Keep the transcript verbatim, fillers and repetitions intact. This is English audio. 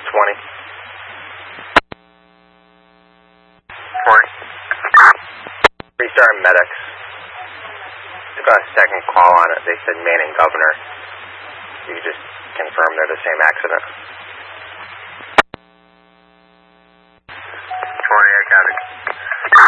twenty. forty. Restart medics. We got a second call on it. They said Manning Governor. You can just confirm they're the same accident. forty, I got it.